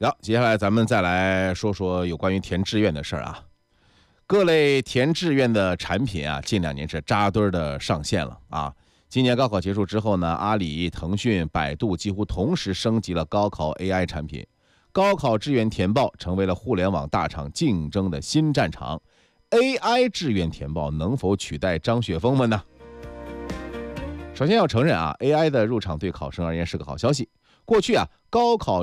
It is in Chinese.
好，接下来咱们再来说说有关于填志愿的事儿啊。各类填志愿的产品啊，近2年是扎堆的上线了啊。今年高考结束之后呢，阿里、腾讯、百度几乎同时升级了高考 AI 产品，高考志愿填报成为了互联网大厂竞争的新战场。AI 志愿填报能否取代张雪峰们呢？首先要承认啊 ，AI 的入场对考生而言是个好消息。过去啊，高考